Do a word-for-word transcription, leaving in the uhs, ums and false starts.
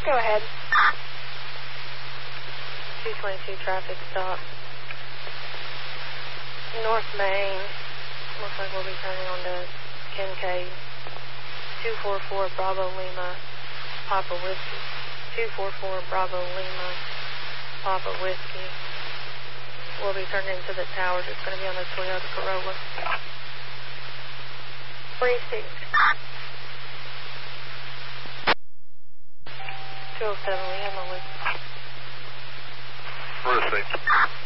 Go ahead. two twenty-two traffic stop. North Main. Looks like we'll be turning on to Kincaid. two four four Bravo Lima, Papa Whiskey. two four four Bravo Lima, Papa Whiskey. We'll be turning into the towers. It's going to be on the Toyota Corolla. Precinct. two oh seven, we have my list. Precinct.